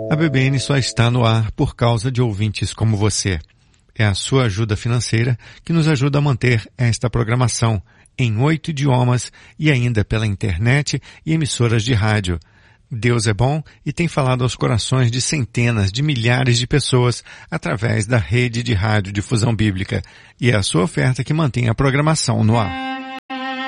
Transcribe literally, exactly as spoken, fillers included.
A B B N só está no ar por causa de ouvintes como você. É a sua ajuda financeira que nos ajuda a manter esta programação em oito idiomas e ainda pela internet e emissoras de rádio. Deus é bom e tem falado aos corações de centenas de milhares de pessoas através da rede de rádio difusão bíblica. E é a sua oferta que mantém a programação no ar.